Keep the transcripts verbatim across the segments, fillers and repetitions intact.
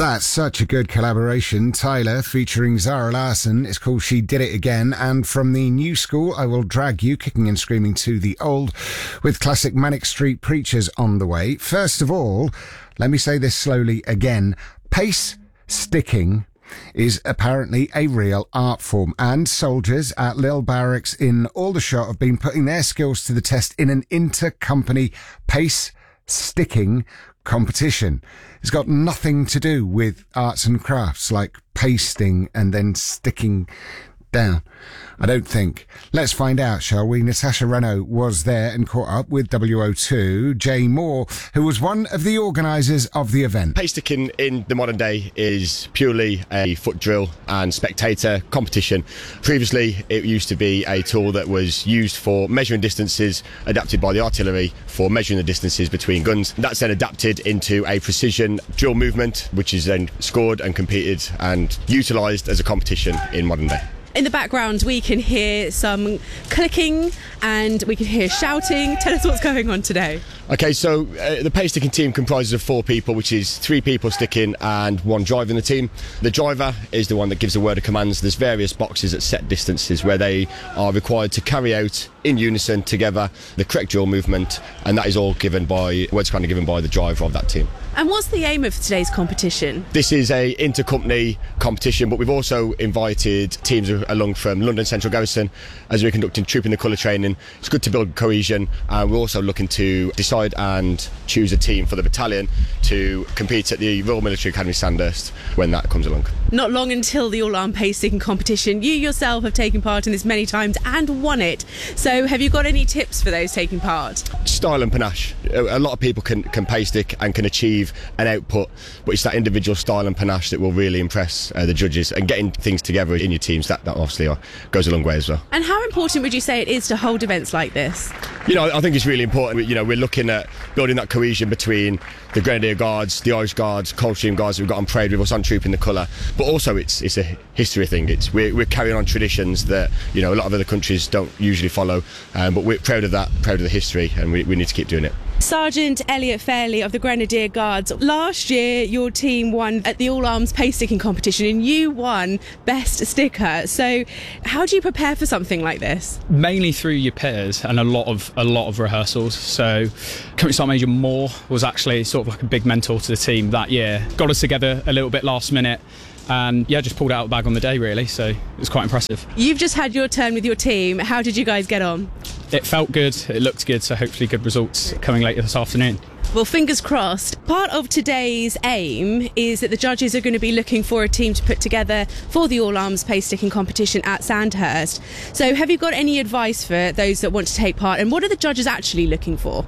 That's such a good collaboration. Tyler featuring Zara Larsson is called She Did It Again. And from the new school, I will drag you kicking and screaming to the old with classic Manic Street Preachers on the way. First of all, let me say this slowly again. Pace sticking is apparently a real art form, and soldiers at Lille Barracks in Aldershot have been putting their skills to the test in an inter-company pace sticking competition. It's got nothing to do with arts and crafts like pasting and then sticking down, I don't think. Let's find out, shall we? Natasha Renault was there and caught up with W O two Jay Moore, who was one of the organisers of the event. Pace sticking in the modern day is purely a foot drill and spectator competition. Previously, it used to be a tool that was used for measuring distances, adapted by the artillery for measuring the distances between guns. That's then adapted into a precision drill movement, which is then scored and competed and utilised as a competition in modern day. In the background, we can hear some clicking and we can hear shouting. Tell us what's going on today. Okay, so uh, the pace sticking team comprises of four people, which is three people sticking and one driver in the team. The driver is the one that gives the word of commands. There's various boxes at set distances where they are required to carry out in unison together the correct drill movement, and that is all given by words kind of given by the driver of that team. And what's the aim of today's competition? This is a inter-company competition, but we've also invited teams along from London Central Garrison as we're conducting Troop in the Colour training. It's good to build cohesion, and we're also looking to decide and choose a team for the battalion to compete at the Royal Military Academy Sandhurst when that comes along. Not long until the all-arm pace sticking competition. You yourself have taken part in this many times and won it. So have you got any tips for those taking part? Style and panache. A lot of people can, can pace stick and can achieve an output, but it's that individual style and panache that will really impress uh, the judges, and getting things together in your teams, that, that obviously uh, goes a long way as well. And how important would you say it is to hold events like this? You know, I think it's really important. You know, we're looking at building that cohesion between the Grenadier Guards, the Irish Guards, Coldstream Guards we've got on parade with us on Troop in the Colour, but also it's it's a history thing. It's we're, we're carrying on traditions that, you know, a lot of other countries don't usually follow, um, but we're proud of that, proud of the history, and we, we need to keep doing it. Sergeant Elliot Fairley of the Grenadier Guards, last year your team won at the All Arms pace sticking competition and you won Best Sticker. So how do you prepare for something like this? Mainly through your peers and a lot of a lot of rehearsals. So Company Sergeant Major Moore was actually sort of like a big mentor to the team that year. Got us together a little bit last minute. And yeah, just pulled out a bag on the day really, so it was quite impressive. You've just had your turn with your team. How did you guys get on? It felt good, it looked good, so hopefully good results coming later this afternoon. Well, fingers crossed. Part of today's aim is that the judges are going to be looking for a team to put together for the All Arms pace sticking competition at Sandhurst. So have you got any advice for those that want to take part, and what are the judges actually looking for?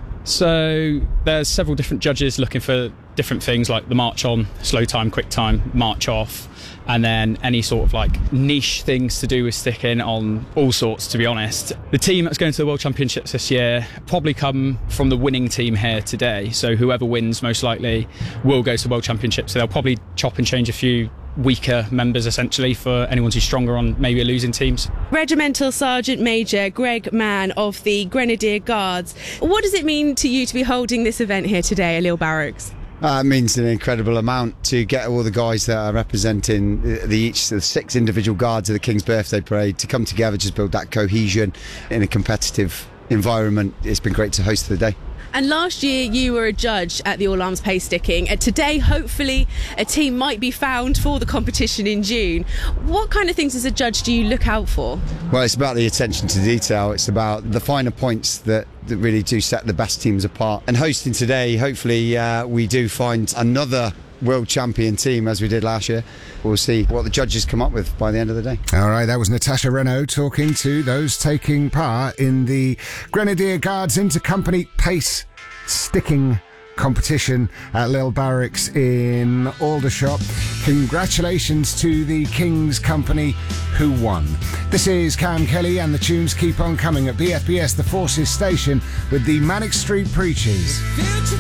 So there's several different judges looking for different things like the march on, slow time, quick time, march off, and then any sort of like niche things to do with sticking on all sorts, to be honest. The team that's going to the World Championships this year probably come from the winning team here today, so whoever wins most likely will go to the World Championships, so they'll probably chop and change a few weaker members essentially for anyone who's stronger on maybe a losing teams. Regimental Sergeant Major Greg Mann of the Grenadier Guards, what does it mean to you to be holding this event here today at Lille Barracks? Uh, it means an incredible amount to get all the guys that are representing the each the six individual guards of the King's Birthday Parade to come together, just build that cohesion in a competitive environment. It's been great to host the day. And last year you were a judge at the All Arms pace sticking. And today, hopefully, a team might be found for the competition in June. What kind of things as a judge do you look out for? Well, it's about the attention to detail. It's about the finer points that, that really do set the best teams apart. And hosting today, hopefully, uh, we do find another world champion team as we did last year. We'll see what the judges come up with by the end of the day. All right, that was Natasha Renault talking to those taking part in the Grenadier Guards Inter-Company Pace Sticking competition at Lille Barracks in Aldershot. Congratulations to the King's Company who won. This is Cam Kelly, and the tunes keep on coming at B F B S, the Forces Station, with the Manic Street Preachers.